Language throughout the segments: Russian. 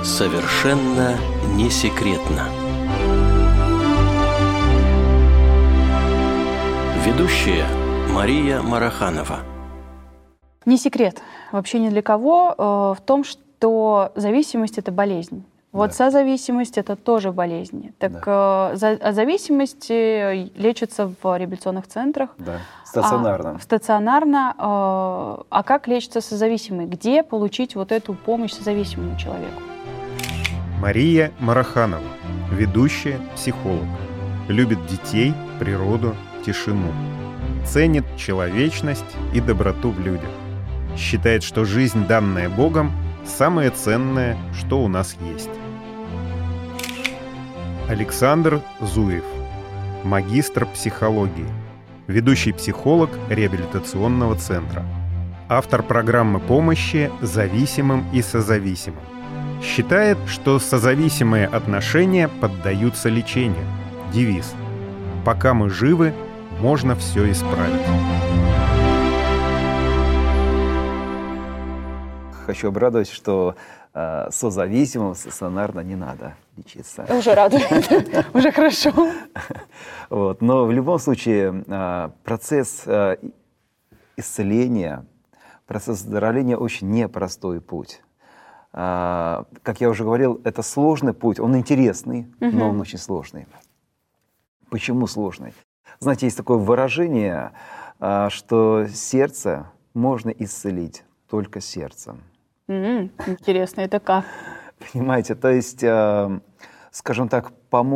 Совершенно не секретно. Ведущая Мария Мараханова. Не секрет вообще ни для кого в том, что зависимость – это болезнь. Вот да. Созависимость – это тоже болезнь. Так да. Зависимость лечится в реабилитационных центрах. Да. Стационарно. Стационарно. А как лечится созависимый? Где получить вот эту помощь созависимому человеку? Мария Мараханова, ведущая, психолог. Любит детей, природу, тишину. Ценит человечность и доброту в людях. Считает, что жизнь, данная Богом, самое ценное, что у нас есть. Александр Зуев, магистр психологии, ведущий психолог реабилитационного центра, автор программы помощи зависимым и созависимым. Считает, что созависимые отношения поддаются лечению. Девиз: «Пока мы живы, можно все исправить». Хочу обрадовать, что созависимым стационарно не надо лечиться. Уже радует, уже хорошо. Вот. Но в любом случае процесс исцеления, процесс выздоровления очень непростой путь. Как я уже говорил, это сложный путь, он интересный, но он очень сложный. Почему сложный? Знаете, есть такое выражение, что сердце можно исцелить только сердцем. Интересно, это как? Понимаете, то есть, скажем так,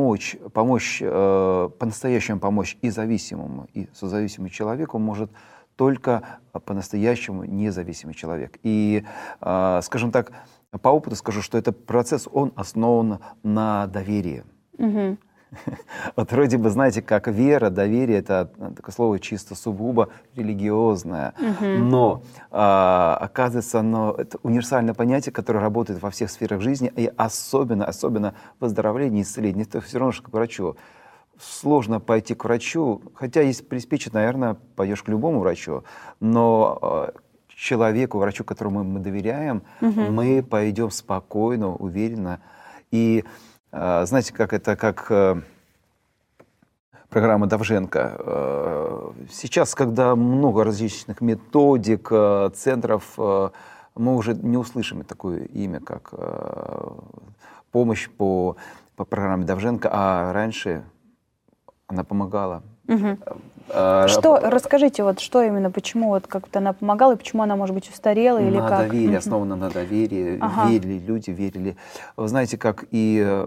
по-настоящему помочь и зависимому, и созависимому человеку может только по-настоящему независимый человек. И, скажем так, по опыту скажу, что этот процесс, он основан на доверии. Вот вроде бы, знаете, как вера, доверие, это такое слово чисто сугубо религиозное, но оказывается, это универсальное понятие, которое работает во всех сферах жизни, и особенно в выздоровлении и исцелении. Это все равно, что к врачу. Сложно пойти к врачу, хотя если приспичит, наверное, пойдешь к любому врачу, но человеку, врачу, которому мы доверяем, мы пойдем спокойно, уверенно. И знаете, как программа Довженко. Сейчас, когда много различных методик, центров, мы уже не услышим такое имя, как помощь по программе Довженко, а раньше она помогала. Расскажите, вот что именно, почему вот как-то она помогала, и почему она, может быть, устарела, или как? Доверие, основано на доверии, верили люди, верили. Вы знаете, как и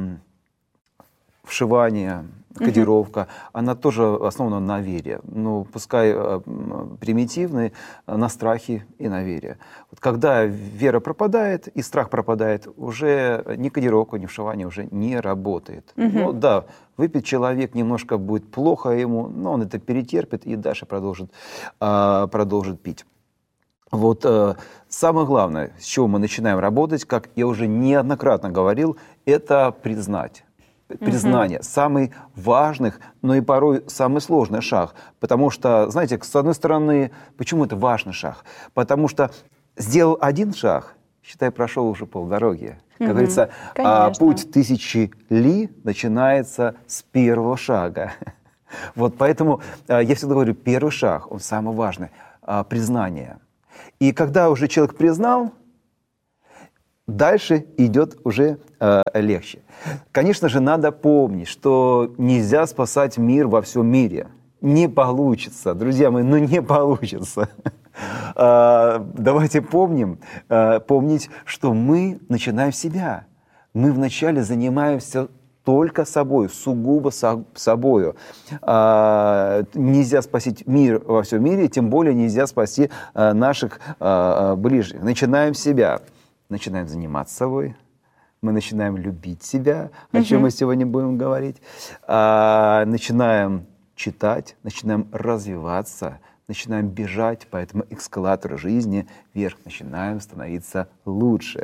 вшивание, кодировка, она тоже основана на вере. Ну, пускай примитивный, на страхе и на вере. Вот когда вера пропадает и страх пропадает, уже ни кодировка, ни вшивание уже не работает. Ну да, выпить человек, немножко будет плохо ему, но он это перетерпит и дальше продолжит пить. Вот самое главное, с чего мы начинаем работать, как я уже неоднократно говорил, это признать. Признание. Самый важный, но и порой самый сложный шаг. Потому что, знаете, с одной стороны, почему это важный шаг? Потому что сделал один шаг, считай, прошел уже полдороги. Как говорится, путь тысячи ли начинается с первого шага. Вот поэтому я всегда говорю, первый шаг, он самый важный, признание. И когда уже человек признал, дальше идет уже легче. Конечно же, надо помнить, что нельзя спасать мир во всем мире. Не получится, друзья мои, не получится. Давайте помнить, что мы начинаем с себя. Мы вначале занимаемся только собой, сугубо собою. Нельзя спасти мир во всем мире, тем более нельзя спасти наших ближних. Начинаем с себя. Начинаем заниматься собой, мы начинаем любить себя, о чем мы сегодня будем говорить, начинаем читать, начинаем развиваться, начинаем бежать по этому эскалатору жизни вверх, начинаем становиться лучше.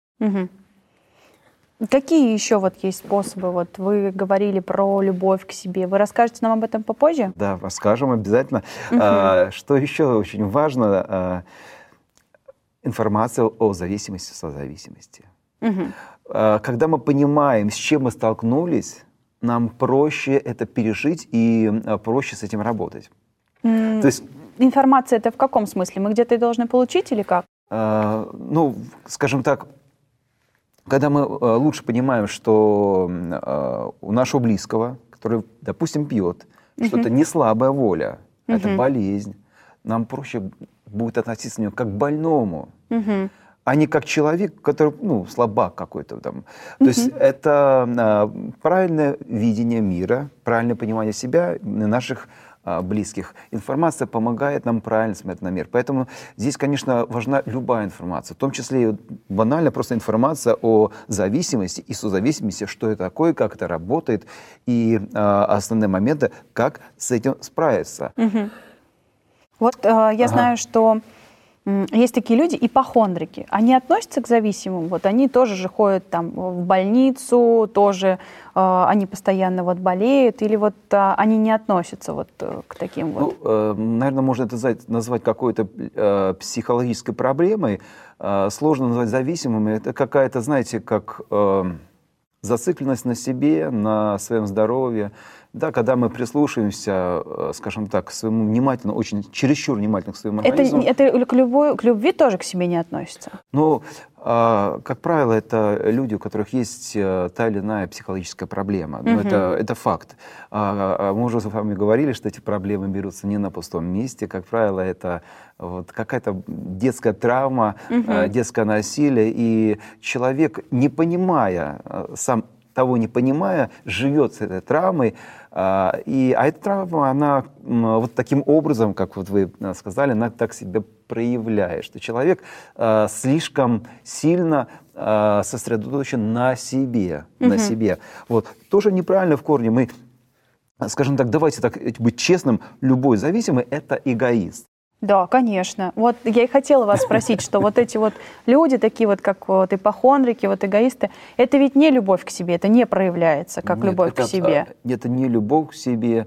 Какие еще вот есть способы? Вот вы говорили про любовь к себе. Вы расскажете нам об этом попозже? Да, расскажем обязательно. Что еще очень важно? Информация о зависимости, созависимости. Когда мы понимаем, с чем мы столкнулись, нам проще это пережить и проще с этим работать. То есть, информация это в каком смысле? Мы где-то ее должны получить или как? Ну, скажем так, когда мы лучше понимаем, что у нашего близкого, который, допустим, пьет, что это не слабая воля, это болезнь, нам проще будет относиться к нему как к больному, а не как человек, который, ну, слабак какой-то там. То есть это правильное видение мира, правильное понимание себя и наших близких. Информация помогает нам правильно смотреть на мир. Поэтому здесь, конечно, важна любая информация, в том числе и банально просто информация о зависимости и созависимости, что это такое, как это работает, и основные моменты, как с этим справиться. Вот я знаю, что есть такие люди, ипохондрики. Они относятся к зависимым, вот они тоже же ходят там в больницу, тоже они постоянно вот болеют, или вот они не относятся вот к таким вот? Ну, наверное, можно это назвать какой-то психологической проблемой. Сложно назвать зависимыми. Это какая-то, знаете, как зацикленность на себе, на своем здоровье. Да, когда мы прислушиваемся, скажем так, к своему внимательно, очень чересчур внимательно к своему организму. Это к любви тоже к себе не относится? Ну, как правило, это люди, у которых есть та или иная психологическая проблема. Но это факт. Мы уже с вами говорили, что эти проблемы берутся не на пустом месте. Как правило, это вот какая-то детская травма, детское насилие. И человек, не понимая, сам того не понимая, живет с этой травмой. А эта травма, она вот таким образом, как вот вы сказали, она так себя проявляет, что человек слишком сильно сосредоточен на себе. На себе. Вот. Тоже неправильно в корне. Мы, скажем так, давайте так быть честным, любой зависимый – это эгоист. Да, конечно. Вот я и хотела вас спросить, что вот эти вот люди, такие вот, как вот ипохондрики, вот эгоисты, это ведь не любовь к себе, это не проявляется как любовь к себе. Это не любовь к себе,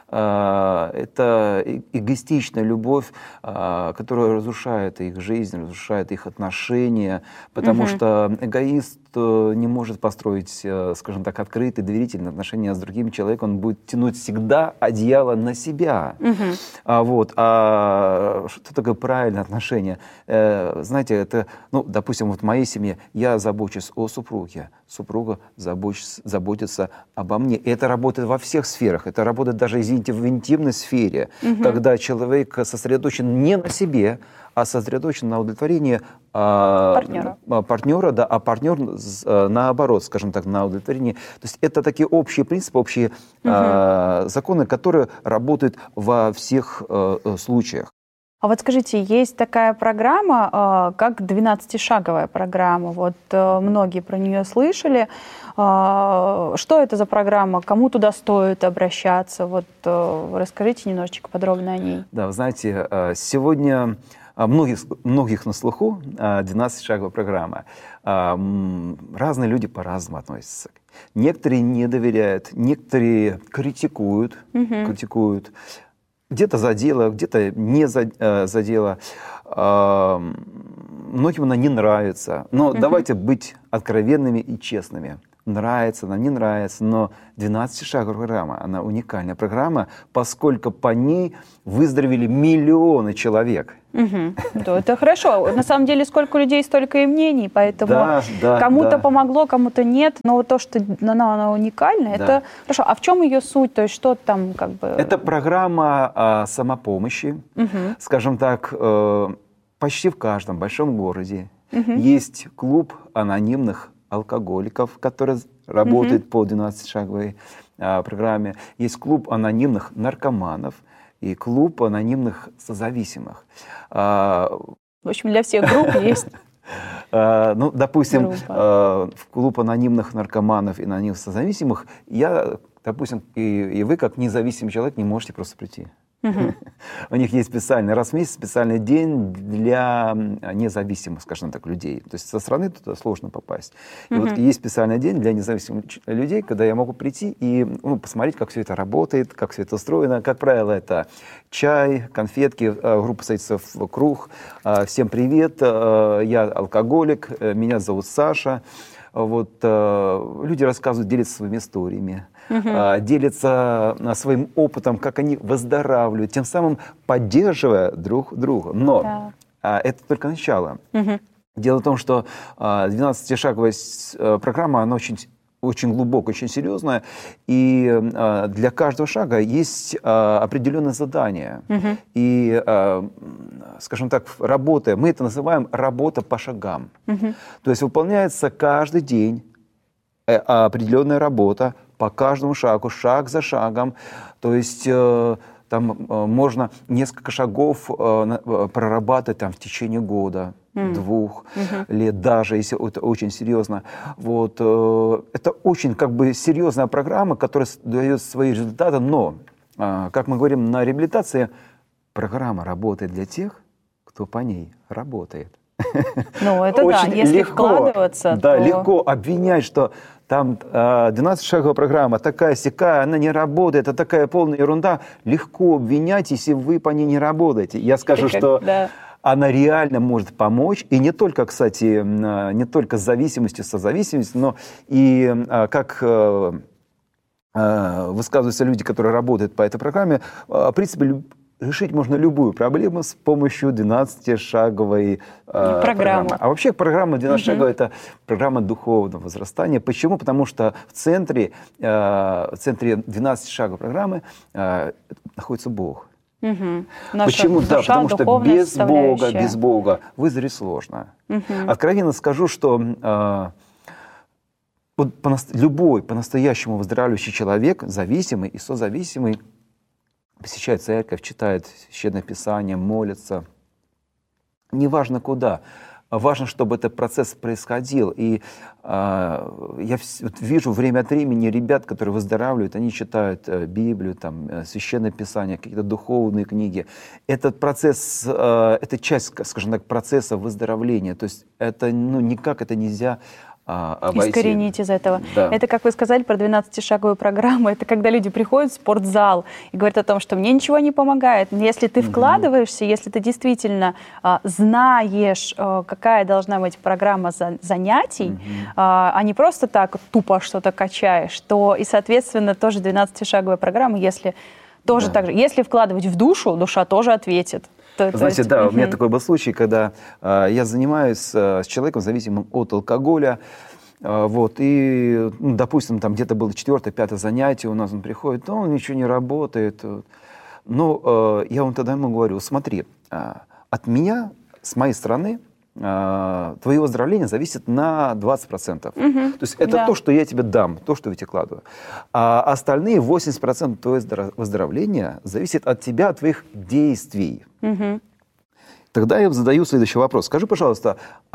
это эгоистичная любовь, которая разрушает их жизнь, разрушает их отношения, потому что эгоист не может построить, скажем так, открытые, доверительные отношения с другим человеком, он будет тянуть всегда одеяло на себя. Что такое правильное отношение? Знаете, это, ну, допустим, вот в моей семье я забочусь о супруге, супруга заботится обо мне. И это работает во всех сферах, это работает даже, извините, в интимной сфере, когда человек сосредоточен не на себе, а сосредоточен на удовлетворении партнера, да, а партнер наоборот, скажем так, на удовлетворении. То есть это такие общие принципы, общие законы, которые работают во всех случаях. А вот скажите, есть такая программа, как 12-шаговая программа. Вот многие про нее слышали. Что это за программа? Кому туда стоит обращаться? Вот расскажите немножечко подробно о ней. Да, вы знаете, сегодня многих на слуху 12-шаговая программа. Разные люди по-разному относятся. Некоторые не доверяют, некоторые критикуют. Где-то за дело, где-то не за дело. Многим она не нравится. Но давайте быть откровенными и честными. Нравится она, не нравится, но 12-шаговая программа, она уникальная программа, поскольку по ней выздоровели миллионы человек. Да, это хорошо. На самом деле, сколько людей, столько и мнений, поэтому кому-то помогло, кому-то нет. Но вот то, что она уникальна, это хорошо. А в чем ее суть? То есть что там как бы... Это программа самопомощи. Скажем так, почти в каждом большом городе есть клуб анонимных алкоголиков, который работает по 12-шаговой программе. Есть клуб анонимных наркоманов и клуб анонимных созависимых. В общем, для всех групп есть. Ну, допустим, в клуб анонимных наркоманов и анонимных созависимых я, допустим, и вы, как независимый человек, не можете просто прийти. У них есть специальный, раз в месяц специальный день для независимых, скажем так, людей. То есть со стороны туда сложно попасть. И вот есть специальный день для независимых людей, когда я могу прийти и посмотреть, как все это работает, как все это устроено. Как правило, это чай, конфетки, группа садится в круг. Всем привет, я алкоголик, меня зовут Саша. Вот, люди рассказывают, делятся своими историями, делятся своим опытом, как они выздоравливают, тем самым поддерживая друг друга. Но это только начало. Дело в том, что 12-шаговая программа, она очень глубокая, очень серьезная, и для каждого шага есть определенное задание. И, скажем так, работа, мы это называем работа по шагам. То есть выполняется каждый день определенная работа по каждому шагу, шаг за шагом. То есть там можно несколько шагов прорабатывать там, в течение года. 2 лет, даже если это очень серьезно. Вот, это очень как бы серьезная программа, которая дает свои результаты, но, как мы говорим на реабилитации, программа работает для тех, кто по ней работает. Ну, это да, если вкладываться, да, то... легко обвинять, что там 12-шаговая программа такая-сякая, она не работает, это такая полная ерунда. Легко обвинять, если вы по ней не работаете. Я скажу, что... Она реально может помочь, и не только, кстати, не только с зависимостью, созависимостью, но и как высказываются люди, которые работают по этой программе, в принципе, решить можно любую проблему с помощью 12-шаговой программы. А вообще программа 12-шаговая – это программа духовного возрастания. Почему? Потому что в центре 12-шаговой программы находится Бог. Почему? Да, потому что без Бога выздороветь сложно. Откровенно скажу, что любой по-настоящему выздоравливающий человек, зависимый и созависимый, посещает церковь, читает Священное Писание, молится. Неважно куда. Важно, чтобы этот процесс происходил. И я вижу время от времени ребят, которые выздоравливают, они читают Библию, там, Священное Писание, какие-то духовные книги. Этот процесс, это часть, скажем так, процесса выздоровления. То есть это, никак это нельзя обойти. Искоренить из этого. Да. Это, как вы сказали, про 12-шаговую программу. Это когда люди приходят в спортзал и говорят о том, что мне ничего не помогает. Если ты вкладываешься, если ты действительно знаешь, какая должна быть программа занятий, а не просто так тупо что-то качаешь, то и, соответственно, тоже 12-шаговая программа, если тоже так же, если вкладывать в душу, душа тоже ответит. Знаете, да, у меня такой был случай, когда я занимаюсь с человеком, зависимым от алкоголя, вот, и, допустим, там где-то было 4-5 занятие, у нас он приходит, но он ничего не работает. Ну, я вам тогда ему говорю, смотри, от меня, с моей стороны, твое выздоровление зависит на 20%. То есть это то, что я тебе дам, то, что я тебе кладу. А остальные 80% твоего выздоровления зависит от тебя, от твоих действий. Тогда я задаю следующий вопрос. Скажи, пожалуйста,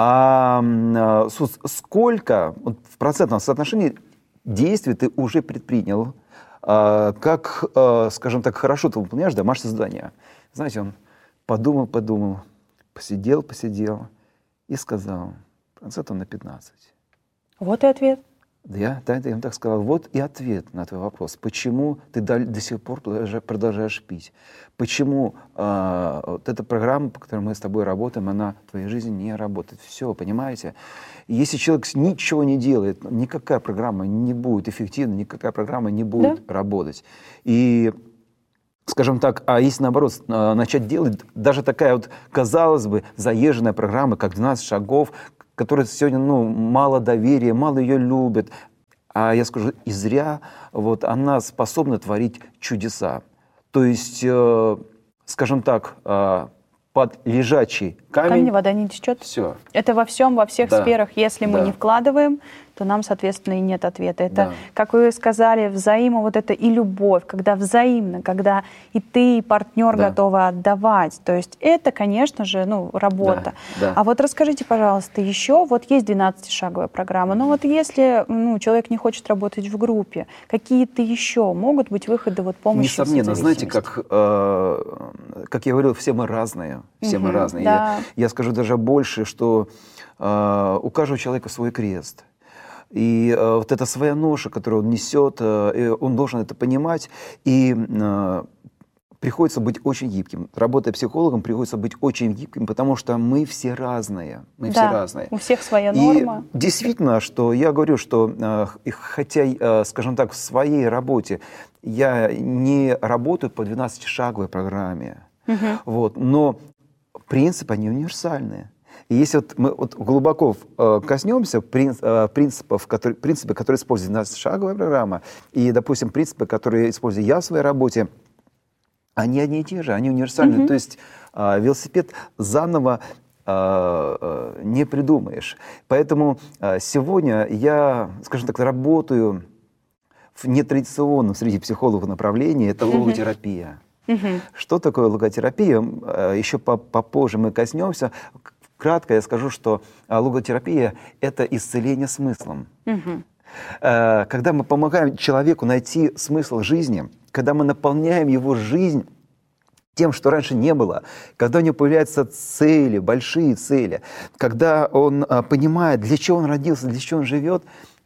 сколько в процентном соотношении действий ты уже предпринял? Как, скажем так, хорошо ты выполняешь домашнее задание? Знаете, он подумал, посидел, и сказал, процентов на 15. Вот и ответ. Да, я ему так сказал, вот и ответ на твой вопрос. Почему ты до сих пор продолжаешь пить? Почему вот эта программа, по которой мы с тобой работаем, она в твоей жизни не работает? Все, понимаете? Если человек ничего не делает, никакая программа не будет эффективна, никакая программа не будет работать. И... Скажем так, а если наоборот начать делать, даже такая вот, казалось бы, заезженная программа, как 12 шагов, которая сегодня, мало доверия, мало ее любят, а я скажу, и зря, вот, она способна творить чудеса. То есть, скажем так, под лежачей камень вода не течет. Все. Это во всем, во всех сферах. Если мы не вкладываем, то нам, соответственно, и нет ответа. Это, как вы сказали, вот это и любовь, когда взаимно, когда и ты, и партнер готовы отдавать. То есть это, конечно же, работа. А вот расскажите, пожалуйста, еще, вот есть 12-шаговая программа, но вот если человек не хочет работать в группе, какие-то еще могут быть выходы помощи? Несомненно, знаете, как я говорил, все мы разные. Все мы разные. Да. Я скажу даже больше, что у каждого человека свой крест. И вот эта своя ноша, которую он несет, он должен это понимать. И приходится быть очень гибким. Работая психологом, приходится быть очень гибким, потому что мы все разные. Мы все разные. У всех своя норма. И действительно, что я говорю, что хотя, скажем так, в своей работе я не работаю по 12-шаговой программе, но принципы, они универсальные. И если мы глубоко коснемся принципов, которые использует 12-шаговая программа, и, допустим, принципы, которые использую я в своей работе, они одни и те же, они универсальны. То есть велосипед заново не придумаешь. Поэтому сегодня я, скажем так, работаю в нетрадиционном среди психологов направлении, это логотерапия. Что такое логотерапия? Еще попозже мы коснемся. Кратко я скажу, что логотерапия – это исцеление смыслом. Когда мы помогаем человеку найти смысл жизни, когда мы наполняем его жизнь тем, что раньше не было, когда у него появляются цели, большие цели, когда он понимает, для чего он родился, для чего он живет,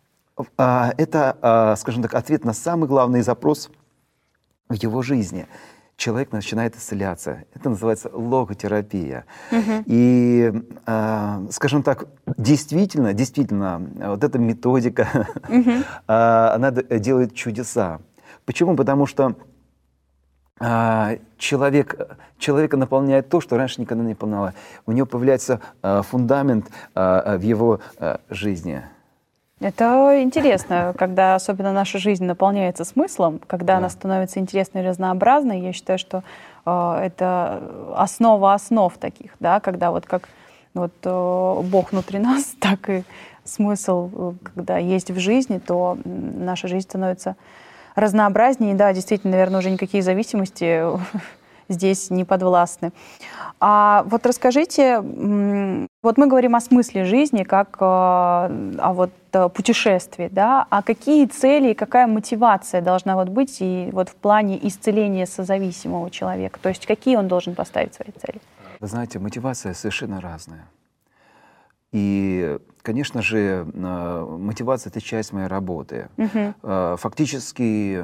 это, скажем так, ответ на самый главный запрос в его жизни. Человек начинает исцеляться. Это называется логотерапия. И, скажем так, действительно, вот эта методика, она делает чудеса. Почему? Потому что человека наполняет то, что раньше никогда не наполняло. У него появляется фундамент в его жизни. Это интересно, когда особенно наша жизнь наполняется смыслом, когда она становится интересной и разнообразной. Я считаю, что это основа основ таких, да, когда как Бог внутри нас, так и смысл, когда есть в жизни, то наша жизнь становится разнообразнее. И да, действительно, наверное, уже никакие зависимости здесь не подвластны. А вот расскажите, вот мы говорим о смысле жизни, как о путешествии, да? А какие цели и какая мотивация должна быть и в плане исцеления созависимого человека? То есть какие он должен поставить свои цели? Вы знаете, мотивация совершенно разная. И, конечно же, мотивация – это часть моей работы. Фактически,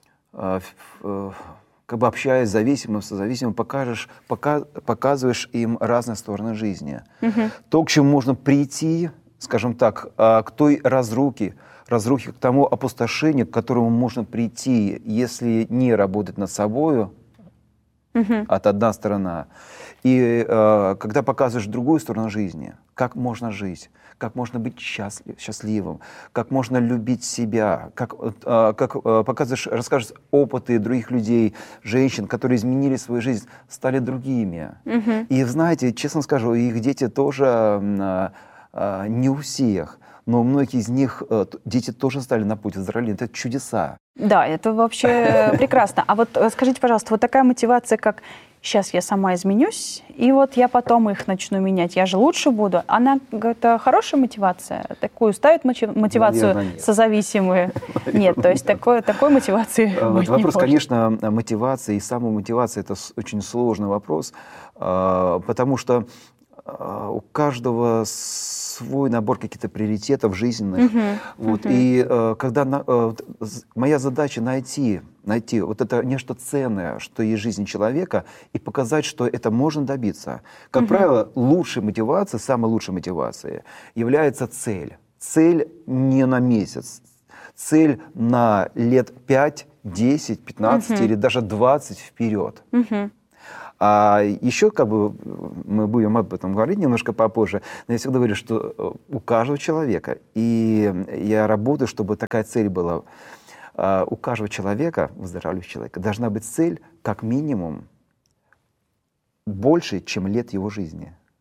общаясь с зависимым, созависимым, показываешь им разные стороны жизни. То, к чему можно прийти, скажем так, к той разрухе, к тому опустошению, к которому можно прийти, если не работать над собой, это одна сторона. И когда показываешь другую сторону жизни, как можно жить, как можно быть счастливым, как можно любить себя, как показываешь, расскажешь опыты других людей, женщин, которые изменили свою жизнь, стали другими. И знаете, честно скажу, их дети тоже не у всех, но многие из них, дети тоже стали на путь выздоровления. Это чудеса. Да, это вообще прекрасно. А вот скажите, пожалуйста, вот такая мотивация, как сейчас я сама изменюсь, и я потом их начну менять, я же лучше буду. Она это хорошая мотивация? Такую ставит мотивацию созависимые? Нет, то есть такой мотивации быть не может. Вопрос, конечно, мотивации и самомотивация – это очень сложный вопрос, потому что у каждого свой набор каких-то приоритетов жизненных. И когда моя задача найти вот это нечто ценное, что есть в жизни человека, и показать, что это можно добиться. Как правило, лучшей мотивацией, самой лучшей мотивацией является цель. Цель не на месяц, цель на лет 5, 10, 15 или даже 20 вперед. А еще мы будем об этом говорить немножко попозже, но я всегда говорю, что у каждого человека, и я работаю, чтобы такая цель была, у каждого человека, выздоравливающего человека, должна быть цель как минимум больше, чем лет его жизни.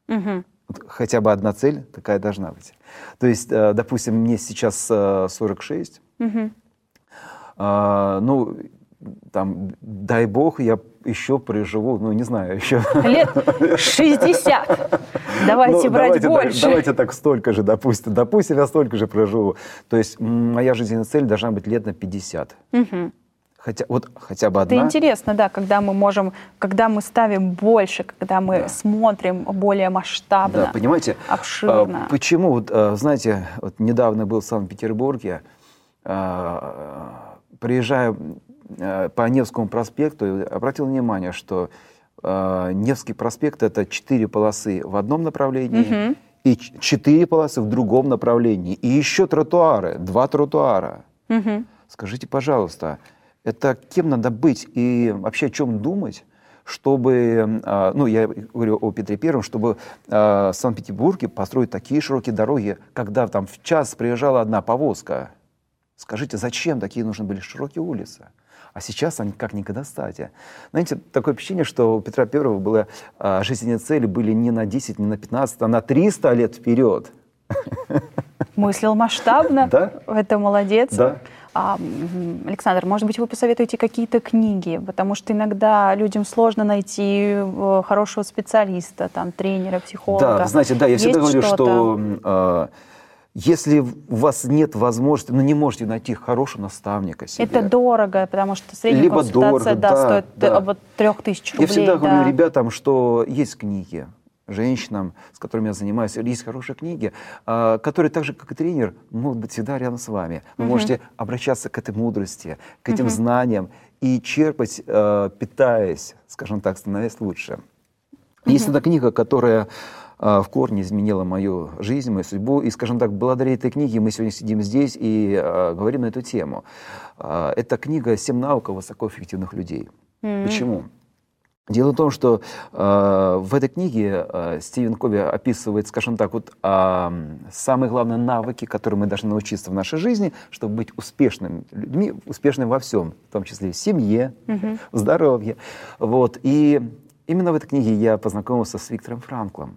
Мгм. Вот хотя бы одна цель такая должна быть. То есть, допустим, мне сейчас 46, Мгм. ну, там, дай бог, я еще проживу, ну, не знаю, еще... Лет 60. Давайте Ну, брать больше. давайте так столько же, допустим. Допустим, я столько же проживу. То есть моя жизненная цель должна быть лет на 50. Мгм. Хотя бы Это одна. интересно, да, когда мы ставим больше, когда мы смотрим более масштабно, Да, понимаете, обширно. почему, вот, знаете, вот недавно был в Санкт-Петербурге, приезжая по Невскому проспекту, обратил внимание, что Невский проспект — это 4 полосы в одном направлении и 4 полосы в другом направлении. И еще тротуары, 2 тротуара. Мгм. Скажите, пожалуйста, это кем надо быть и вообще о чем думать, чтобы, ну, я говорю о Петре Первом, чтобы в Санкт-Петербурге построить такие широкие дороги, когда там в час приезжала одна повозка. Скажите, зачем такие нужны были широкие улицы? А сейчас они как никогда кстати. Знаете, такое впечатление, что у Петра Первого было, жизненные цели были не на 10, не на 15, а на 300 лет вперед. Мыслил масштабно. Да. Это молодец. Да. Александр, может быть, вы посоветуете какие-то книги, потому что иногда людям сложно найти хорошего специалиста, там, тренера, психолога. Да, знаете, да, я всегда Есть говорю, что-то? что если у вас нет возможности, ну не можете найти хорошего наставника себе. Это дорого, потому что средняя Либо консультация дорого, да, стоит да. вот 3000 рублей. Я всегда да. говорю ребятам, что есть книги, женщинам, с которыми я занимаюсь, есть хорошие книги, которые так же, как и тренер, могут быть всегда рядом с вами. Вы можете обращаться к этой мудрости, к этим знаниям и черпать, питаясь, скажем так, становясь лучше. Есть одна книга, которая в корне изменила мою жизнь, мою судьбу. И, скажем так, благодаря этой книге мы сегодня сидим здесь и говорим на эту тему. Это книга «7 навыков высокоэффективных людей». Почему? Дело в том, что в этой книге Стивен Кови описывает, скажем так, вот, самые главные навыки, которые мы должны научиться в нашей жизни, чтобы быть успешными людьми, успешными во всем, в том числе в семье, в здоровье. Вот. И именно в этой книге я познакомился с Виктором Франклом.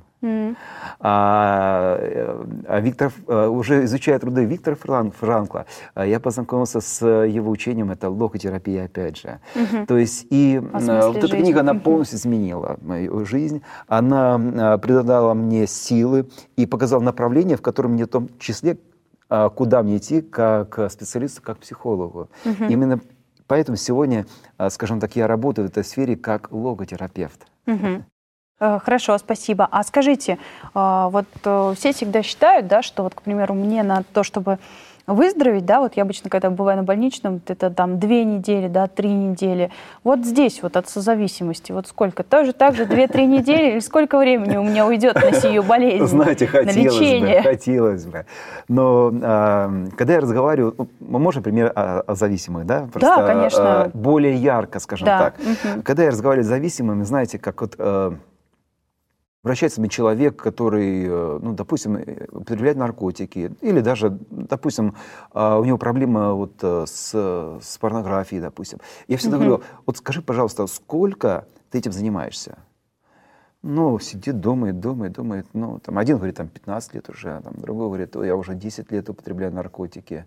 Виктор, уже изучая труды Виктора Франкла, я познакомился с его учением, это логотерапия, опять же. То есть, и вот эта книга, она полностью изменила мою жизнь, она придала мне силы и показала направление, в котором мне в том числе, куда мне идти как специалисту, как психологу. Именно поэтому сегодня, скажем так, я работаю в этой сфере как логотерапевт. Хорошо, спасибо. А скажите, вот все всегда считают, да, что вот, к примеру, мне на то, чтобы выздороветь, да, вот я обычно, когда бываю на больничном, это там 2 недели, да, 3 недели. Вот здесь вот от созависимости, вот сколько? Тоже так же 2-3 недели? Или сколько времени у меня уйдет на сию болезнь? Знаете, на лечение? хотелось бы. Но когда я разговариваю, мы можем пример о зависимых, да? Просто, да, конечно. Более ярко, скажем так. Когда я разговариваю с зависимыми, знаете, как вот... Обращается мне человек, который, ну, допустим, употребляет наркотики, или даже, допустим, у него проблема вот с порнографией, допустим. Я всегда говорю, вот скажи, пожалуйста, сколько ты этим занимаешься? Ну, сидит, думает. Ну, там, один говорит, там, 15 лет уже, там, другой говорит, я уже 10 лет употребляю наркотики.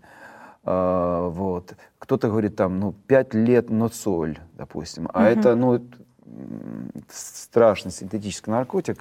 Вот. Кто-то говорит, там, ну, 5 лет, но соль, допустим. А это, ну, страшный синтетический наркотик.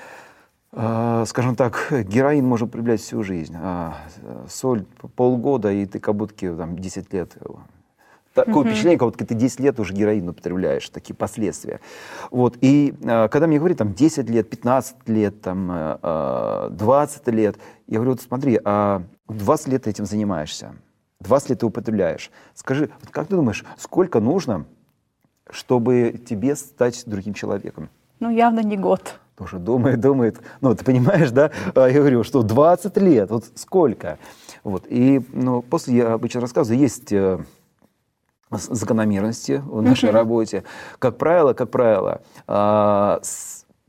Скажем так, героин можно употреблять всю жизнь, а соль полгода, и ты как будто там 10 лет. Такое впечатление, как будто ты 10 лет уже героин употребляешь, такие последствия. Вот. И когда мне говорят там 10 лет, 15 лет, там, 20 лет, я говорю, вот смотри, 20 лет ты этим занимаешься, 20 лет ты употребляешь. Скажи, вот как ты думаешь, сколько нужно, чтобы тебе стать другим человеком? Ну, явно не год. Тоже думает. Ну, ты понимаешь, да? Я говорю, что 20 лет, вот сколько? Вот. И ну, после я обычно рассказываю, есть закономерности в нашей работе. Как правило, 50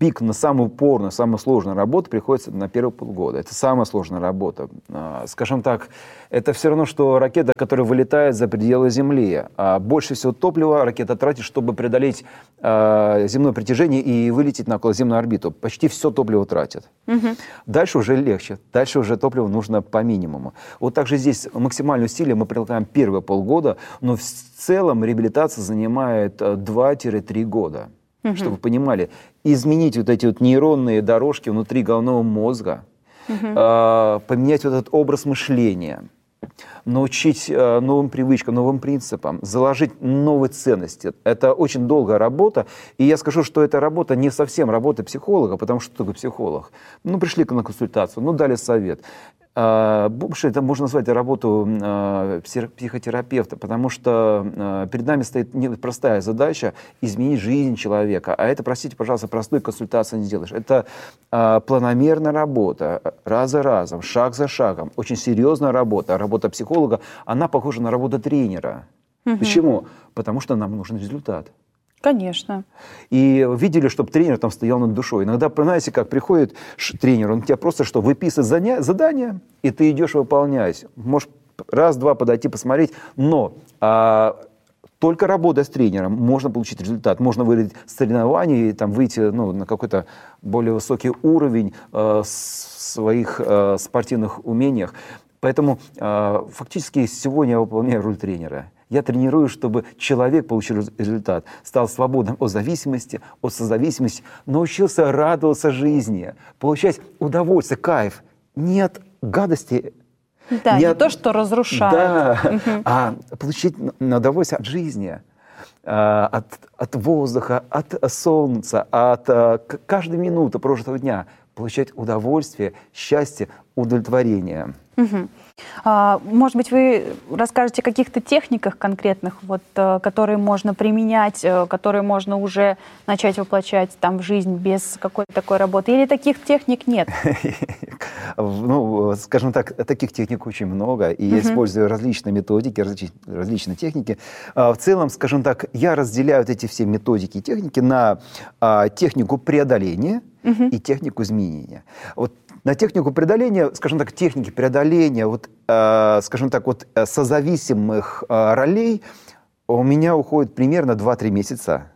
пик на самую упорную, самую сложную работу приходится на первые полгода. Это самая сложная работа. Скажем так, это все равно, что ракета, которая вылетает за пределы Земли. Больше всего топлива ракета тратит, чтобы преодолеть земное притяжение и вылететь на околоземную орбиту. Почти все топливо тратит. Дальше уже легче. Дальше уже топливо нужно по минимуму. Вот также здесь максимальные усилия мы прилагаем первые полгода, но в целом реабилитация занимает 2-3 года. Чтобы вы понимали, изменить вот эти вот нейронные дорожки внутри головного мозга, поменять вот этот образ мышления, научить новым привычкам, новым принципам, заложить новые ценности. Это очень долгая работа. И я скажу, что эта работа не совсем работа психолога, потому что такое психолог. Пришли на консультацию, дали совет. Больше это можно назвать работу психотерапевта, потому что перед нами стоит непростая задача изменить жизнь человека. А это, простите, пожалуйста, простой консультации не сделаешь. Это планомерная работа, раз за разом, шаг за шагом. Очень серьезная работа. Работа психолога, она похожа на работу тренера. Почему? Потому что нам нужен результат. Конечно. И видели, чтобы тренер там стоял над душой. Иногда, знаете, как приходит тренер, он тебя просто выписывает задание, и ты идешь выполнять. Можешь раз-два подойти, посмотреть, но только работая с тренером можно получить результат. Можно выиграть соревнования и выйти на какой-то более высокий уровень в своих спортивных умениях. Поэтому фактически сегодня я выполняю роль тренера. Я тренирую, чтобы человек получил результат, стал свободным от зависимости, от созависимости, научился радоваться жизни, получать удовольствие, кайф. Нет гадости. Да, не то, что разрушает. Да, а получить удовольствие от жизни, от воздуха, от солнца, от каждой минуты прожитого дня. Получать удовольствие, счастье, удовлетворение. Может быть, вы расскажете о каких-то техниках конкретных, которые можно применять, которые можно уже начать воплощать в жизнь без какой-то такой работы? Или таких техник нет? Скажем так, таких техник очень много, и я использую различные методики, различные техники. В целом, скажем так, я разделяю эти все методики и техники на технику преодоления и технику изменения. На технику преодоления, скажем так, техники преодоления, созависимых ролей у меня уходит примерно 2-3 месяца.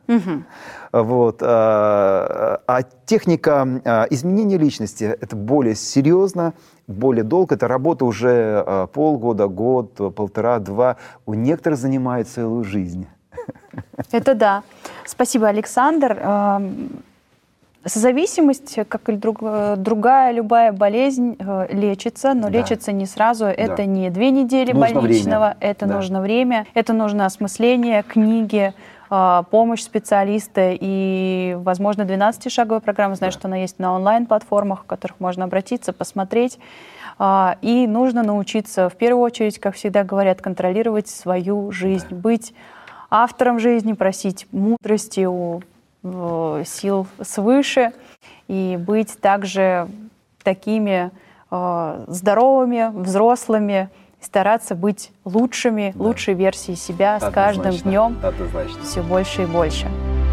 А техника изменения личности – это более серьезно, более долго. Это работа уже полгода, год, 1,5-2. У некоторых занимает целую жизнь. Это да. Спасибо, Александр. Созависимость, как и другая любая болезнь, лечится, но лечится не сразу. Это не 2 недели нужно больничного, это нужно время, это нужно осмысление, книги, помощь специалиста и, возможно, 12-шаговая программа. Знаю, что она есть на онлайн-платформах, в которых можно обратиться, посмотреть. И нужно научиться, в первую очередь, как всегда говорят, контролировать свою жизнь, быть автором жизни, просить мудрости у сил свыше и быть также такими здоровыми, взрослыми, стараться быть лучшими, лучшей версией себя с каждым днем все больше и больше.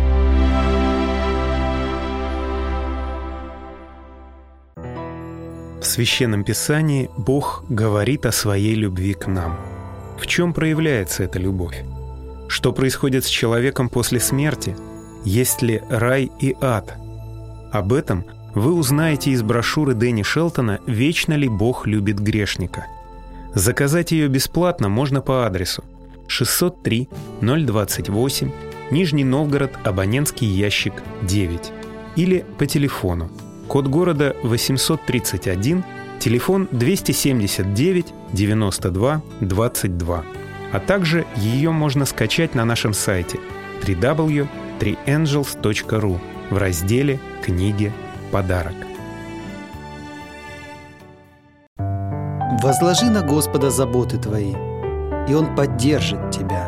В Священном Писании Бог говорит о своей любви к нам. В чем проявляется эта любовь? Что происходит с человеком после смерти? Есть ли рай и ад? Об этом вы узнаете из брошюры Дэнни Шелтона «Вечно ли Бог любит грешника?». Заказать ее бесплатно можно по адресу 603-028, Нижний Новгород, абонентский ящик 9, или по телефону, код города 831, телефон 279 92 22. А также ее можно скачать на нашем сайте www.3angels.ru в разделе «Книги. Подарок». Возложи на Господа заботы твои, и Он поддержит тебя.